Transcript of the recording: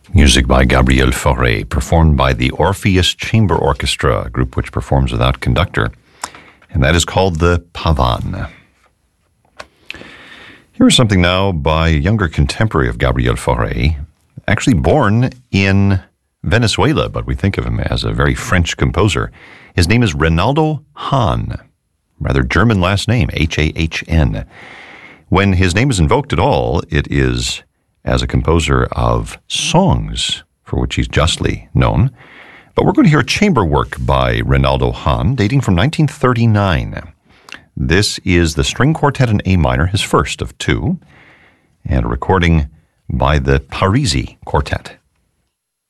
Music by Gabriel Fauré, performed by the Orpheus Chamber Orchestra, a group which performs without conductor. And that is called the Pavan. Here is something now by a younger contemporary of Gabriel Fauré, actually born in Venezuela, but we think of him as a very French composer. His name is Reynaldo Hahn, rather German last name, H-A-H-N. When his name is invoked at all, it is as a composer of songs, for which he's justly known. But we're going to hear a chamber work by Reynaldo Hahn, dating from 1939. This is the String Quartet in A minor, his first of two, and a recording by the Parisi Quartet.